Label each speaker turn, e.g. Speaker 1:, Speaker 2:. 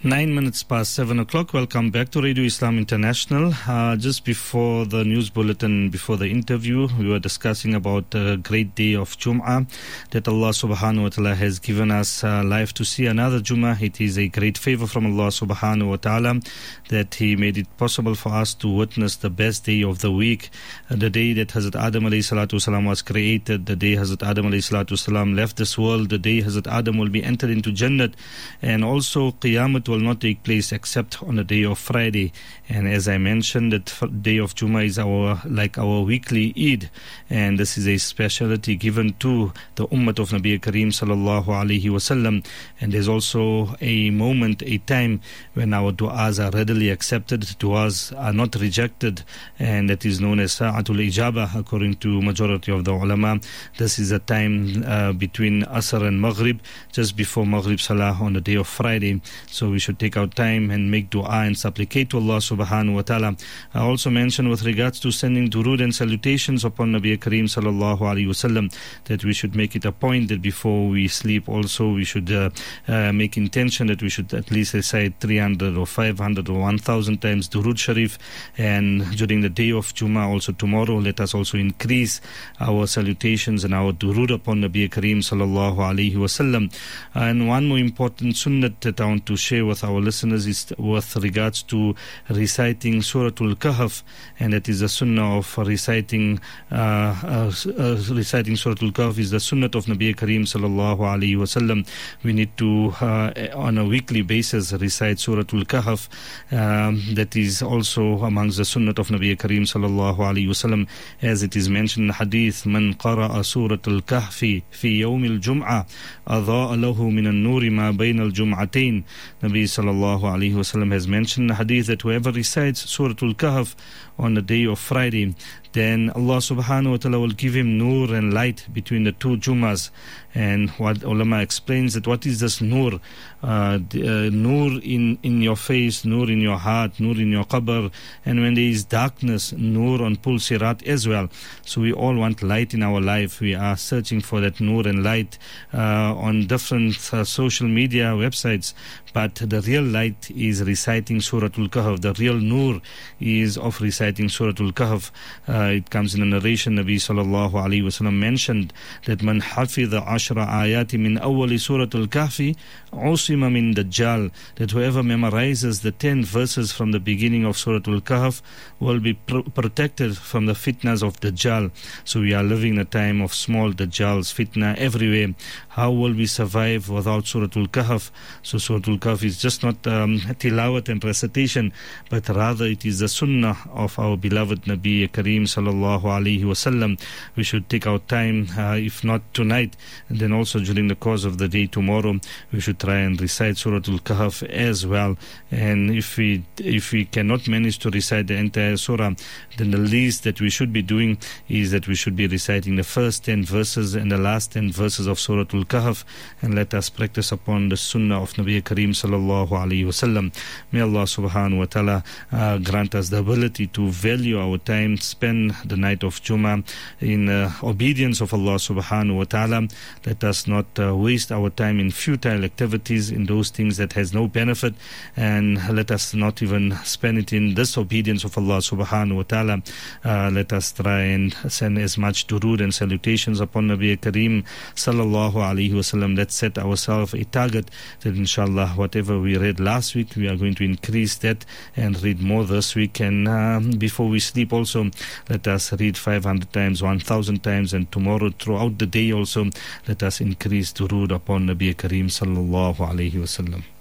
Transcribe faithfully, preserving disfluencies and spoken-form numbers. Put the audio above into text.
Speaker 1: Nine minutes past seven o'clock. Welcome back to Radio Islam International. Uh, just before the news bulletin, before the interview, we were discussing about the great day of Jum'ah that Allah subhanahu wa ta'ala has given us uh, life to see another Jum'ah. It is a great favor from Allah subhanahu wa ta'ala that He made it possible for us to witness the best day of the week, uh, the day that Hazrat Adam alayhi salatu wasalam was created, the day Hazrat Adam alayhi salatu wasalam left this world, the day Hazrat Adam will be entered into Jannat, and also Qiyamah will not take place except on the day of Friday. And as I mentioned, the day of Jummah is our like our weekly Eid, and this is a specialty given to the Ummah of Nabi Kareem sallallahu alaihi wasallam. And there's also a moment, a time when our du'as are readily accepted, du'as are not rejected, and that is known as Sa'atul Ijabah according to majority of the ulama. This is a time uh, between Asr and Maghrib, just before Maghrib Salah on the day of Friday. So we should take our time and make dua and supplicate to Allah subhanahu wa ta'ala. I also mentioned with regards to sending durood and salutations upon Nabi Kareem sallallahu alaihi wasallam that we should make it a point that before we sleep also we should uh, uh, make intention that we should at least recite three hundred or five hundred or one thousand times durood sharif. And during the day of Jummah, also tomorrow, let us also increase our salutations and our durood upon Nabi Kareem sallallahu alaihi wasallam. And one more important sunnah that I want to share with our listeners is with regards to reciting Suratul Kahf, and that is the sunnah of reciting uh, uh, uh, reciting Suratul Kahf is the sunnah of Nabi Kareem sallallahu alaihi wasallam. We need to uh, on a weekly basis recite Suratul Kahf. Um, that is also amongst the sunnah of Nabi Kareem sallallahu alaihi wasallam, as it is mentioned in hadith, man qara'a Suratul Kahfi fi yawm al-jum'ah adha'a lahu min an-nuri ma bayna al-jum'atayn. Nabi sallallahu alaihi wasallam has mentioned in hadith that whoever recites Suratul Kahf on the day of Friday, then Allah subhanahu wa ta'ala will give him nur and light between the two Jummahs. And what ulama explains that what is this nur? Uh, the, uh, nur in, in your face, nur in your heart, nur in your qabr, and when there is darkness, nur on Pul Sirat as well. So we all want light in our life. We are searching for that nur and light uh, on different uh, social media websites, but the real light is reciting Suratul Kahf. The real nur is of reciting Suratul Kahf. Uh, it comes in a narration, Nabi sallallahu alaihi wasallam mentioned that man hafidha ashra ayati min awwali Suratul Kahfi usima min dajjal, that whoever memorizes the ten verses from the beginning of Suratul Kahf will be pr- protected from the fitnas of Dajjal. So we are living in a time of small Dajjals, fitna everywhere. How will we survive without Suratul Kahf? So Suratul Kahf is just not um, tilawat and recitation, but rather it is the sunnah of our beloved Nabi Kareem sallallahu alaihi wasallam. We should take our time, uh, if not tonight, then also during the course of the day tomorrow, we should try and recite Suratul Kahf as well. And if we if we cannot manage to recite the entire surah, then the least that we should be doing is that we should be reciting the first ten verses and the last ten verses of Suratul Kahf. And let us practice upon the sunnah of Nabi Kareem sallallahu alaihi wasallam. May Allah subhanahu wa ta'ala uh, grant us the ability to value our time, spend the night of Jummah in uh, obedience of Allah subhanahu wa ta'ala. Let us not uh, waste our time in futile activities, in those things that has no benefit, and let us not even spend it in disobedience of Allah subhanahu wa ta'ala. Uh, let us try and send as much durood and salutations upon Nabi Kareem sallallahu alaihi wasallam. Let's set ourselves a target that inshallah whatever we read last week, we are going to increase that and read more this week. And uh, before we sleep also, let us read five hundred times, one thousand times, and tomorrow throughout the day also let us increase durood upon Nabi Kareem sallallahu alaihi wasallam.